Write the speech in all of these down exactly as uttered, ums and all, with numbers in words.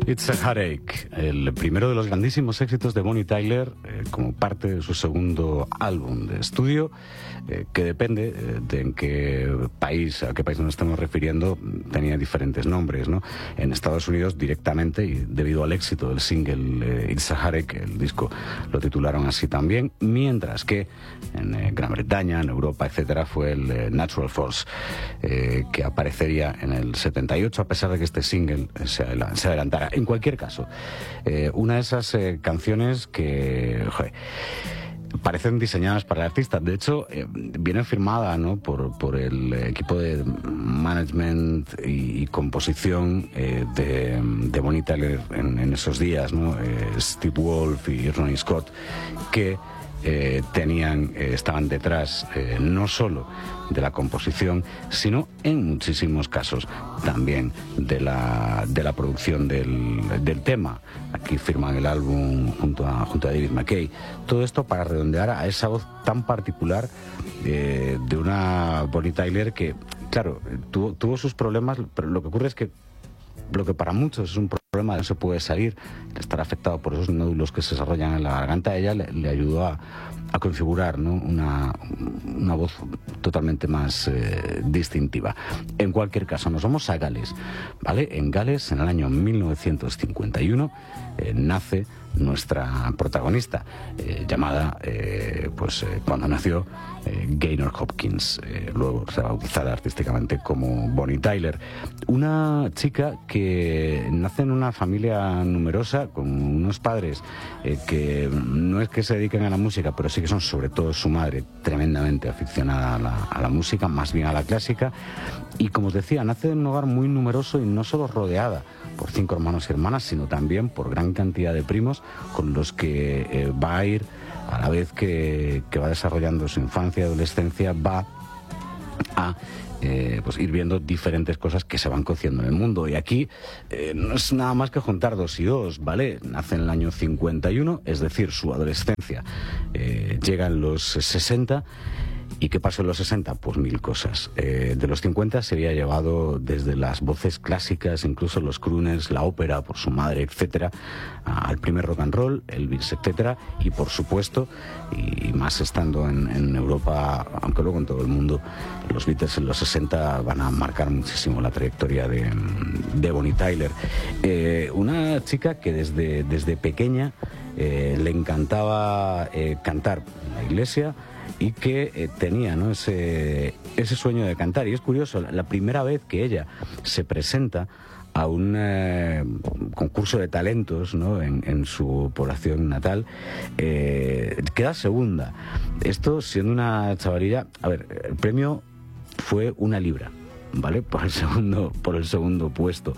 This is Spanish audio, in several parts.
It's a Heartache, el primero de los grandísimos éxitos de Bonnie Tyler eh, como parte de su segundo álbum de estudio, eh, que depende eh, de en qué país, a qué país nos estamos refiriendo, tenía diferentes nombres, ¿no? En Estados Unidos directamente, y debido al éxito del single eh, It's a Heartache, el disco lo titularon así también, mientras que en eh, Gran Bretaña, en Europa, etcétera, fue el eh, Natural Force, eh, que aparecería en el setenta y ocho, a pesar de que este single eh, se, adela- se adelantara. En cualquier caso, eh, una de esas eh, canciones que, joder, parecen diseñadas para el artista. De hecho, eh, viene firmada, ¿no?, por, por el equipo de management y, y composición eh, de, de Bonnie Tyler en, en esos días, ¿no? Eh, Steve Wolf y Ronnie Scott, que eh, tenían, eh, estaban detrás eh, no solo de la composición, sino en muchísimos casos también de la, de la producción del, del tema. Aquí firman el álbum junto a, junto a David McKay. Todo esto para redondear a esa voz tan particular eh, de una Bonnie Tyler que, claro, tuvo, tuvo sus problemas, pero lo que ocurre es que lo que para muchos es un problema, no se puede salir, estar afectado por esos nódulos que se desarrollan en la garganta, ella le, le ayudó a, a configurar, ¿no?, una, una voz totalmente más eh, distintiva. En cualquier caso, nos vamos a Gales, ¿vale? En Gales, en el año mil novecientos cincuenta y uno, eh, nace nuestra protagonista, eh, llamada, eh, pues eh, cuando nació, eh, Gaynor Hopkins, eh, luego rebautizada artísticamente como Bonnie Tyler. Una chica que nace en una familia numerosa, con unos padres eh, que no es que se dediquen a la música, pero sí que son, sobre todo su madre, tremendamente aficionada a la, a la música, más bien a la clásica. Y como os decía, nace en un hogar muy numeroso y no solo rodeada por cinco hermanos y hermanas, sino también por gran cantidad de primos con los que eh, va a ir, a la vez que, que va desarrollando su infancia y adolescencia, va a eh, pues ir viendo diferentes cosas que se van cociendo en el mundo. Y aquí eh, no es nada más que juntar dos y dos, ¿vale? Nace en el año cincuenta y uno, es decir, su adolescencia eh, llega en los sesenta. ¿Y qué pasó en los sesenta? Pues mil cosas. Eh, de los cincuenta se había llevado desde las voces clásicas, incluso los crooners, la ópera por su madre, etcétera, al primer rock and roll, Elvis, etcétera, y por supuesto, y más estando en, en Europa, aunque luego en todo el mundo, los Beatles en los sesenta van a marcar muchísimo la trayectoria de, de Bonnie Tyler. Eh, una chica que desde, desde pequeña eh, le encantaba eh, cantar en la iglesia, y que eh, tenía, ¿no?, ese, ese sueño de cantar. Y es curioso, la, la primera vez que ella se presenta a un eh, concurso de talentos, ¿no?, en, en su población natal, eh, queda segunda. Esto siendo una chavalilla, a ver, el premio fue una libra, ¿vale?, por el segundo, por el segundo puesto.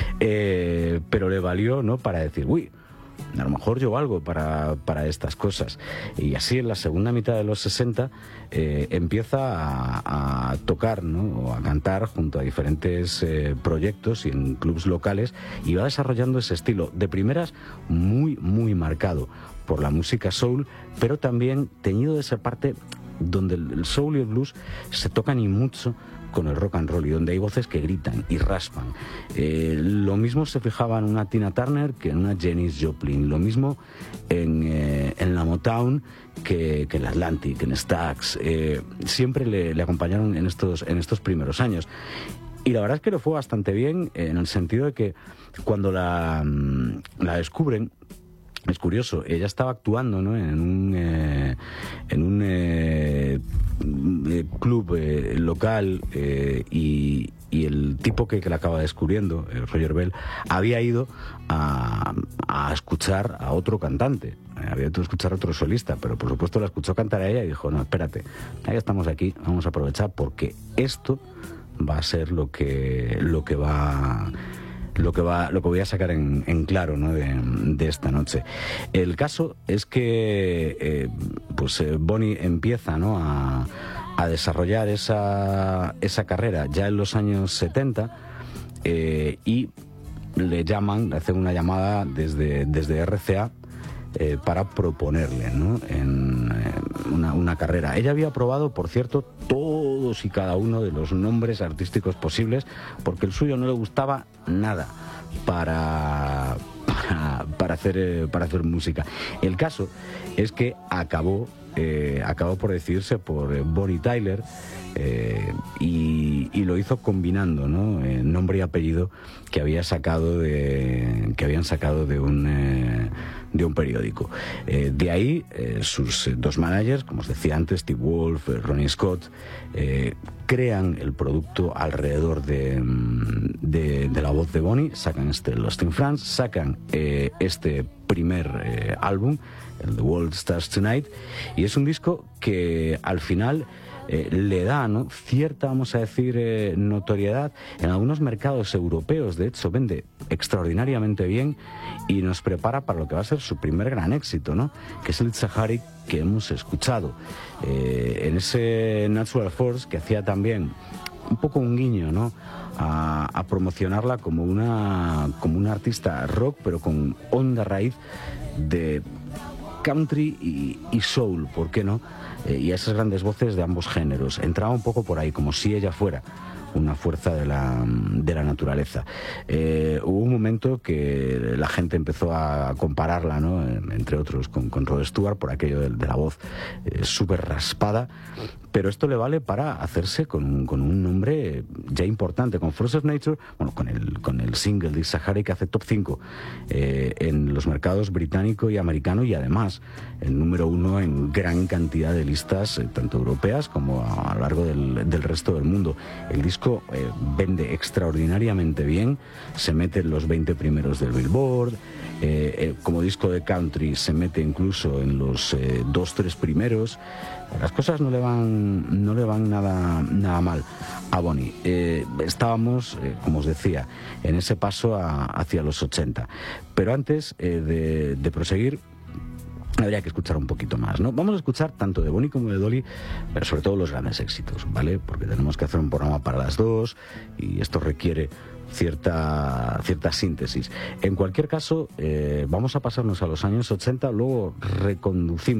Eh, pero le valió, ¿no?, para decir, uy, a lo mejor yo valgo para, para estas cosas. Y así en la segunda mitad de los sesenta eh, empieza a, a tocar, ¿no?, o a cantar junto a diferentes eh, proyectos y en clubs locales, y va desarrollando ese estilo de primeras muy, muy marcado por la música soul, pero también teñido de esa parte donde el soul y el blues se tocan y mucho con el rock and roll, y donde hay voces que gritan y raspan. Eh, lo mismo se fijaba en una Tina Turner que en una Janis Joplin, lo mismo en, eh, en la Motown que, que en la Atlantic, en Stax. Eh, siempre le, le acompañaron en estos, en estos primeros años. Y la verdad es que lo fue bastante bien, en el sentido de que cuando la, la descubren, es curioso, ella estaba actuando, ¿no?, en un, eh, en un eh, club eh, local eh, y, y el tipo que, que la acaba descubriendo, eh, Roger Bell, había ido a, a escuchar a otro cantante, eh, había ido a escuchar a otro solista, pero por supuesto la escuchó cantar a ella y dijo, no, espérate, ya estamos aquí, vamos a aprovechar porque esto va a ser lo que, lo que va... lo que va lo que voy a sacar en, en claro, ¿no?, de, de esta noche. El caso es que eh, pues eh, Bonnie empieza, ¿no?, a, a desarrollar esa, esa carrera ya en los años setenta, eh, y le llaman, le hacen una llamada desde, desde R C A eh, para proponerle, ¿no?, en, en una, una carrera. Ella había probado, por cierto, todos y cada uno de los nombres artísticos posibles, porque el suyo no le gustaba nada, para, para, para, hacer, eh, para hacer música. El caso es que acabó, eh, acabó por decidirse por eh, Bonnie Tyler, eh, y, y lo hizo combinando, ¿no?, eh, nombre y apellido que había sacado de, que habían sacado de un eh, de un periódico. Eh, de ahí eh, sus eh, dos managers, como os decía antes, Steve Wolf, eh, Ronnie Scott, eh, crean el producto alrededor de, de, de la voz de Bonnie, sacan este Lost in France, sacan eh, este primer eh, álbum, el The World Starts Tonight, y es un disco que al final Eh, le da, ¿no?, cierta, vamos a decir, eh, notoriedad en algunos mercados europeos. De hecho, vende extraordinariamente bien y nos prepara para lo que va a ser su primer gran éxito, ¿no?, que es el Sahari que hemos escuchado. Eh, en ese Natural Force, que hacía también un poco un guiño, ¿no?, a, a promocionarla como una, como una artista rock, pero con honda raíz de country y, y soul, ¿por qué no?, eh, y a esas grandes voces de ambos géneros. Entraba un poco por ahí, como si ella fuera una fuerza de la, de la naturaleza. Eh, hubo un momento que la gente empezó a compararla, ¿no?, entre otros, con, con Rod Stewart, por aquello de, de la voz eh, súper raspada, pero esto le vale para hacerse con un, con un nombre ya importante, con Force of Nature, bueno, con el, con el single de Sahari, que hace top cinco eh, en los mercados británico y americano, y además el número uno en gran cantidad de listas, eh, tanto europeas como a, a lo largo del, del resto del mundo. El disco eh, vende extraordinariamente bien, se mete en los veinte primeros del Billboard, eh, eh, como disco de country se mete incluso en los eh, dos, tres primeros. Las cosas no le van, no le van nada, nada mal a Bonnie. Eh, estábamos, eh, como os decía, en ese paso a, hacia los ochenta. Pero antes eh, de, de proseguir, habría que escuchar un poquito más, ¿no? Vamos a escuchar tanto de Bonnie como de Dolly, pero sobre todo los grandes éxitos, ¿vale? Porque tenemos que hacer un programa para las dos y esto requiere cierta, cierta síntesis. En cualquier caso, eh, vamos a pasarnos a los años ochenta, luego reconducimos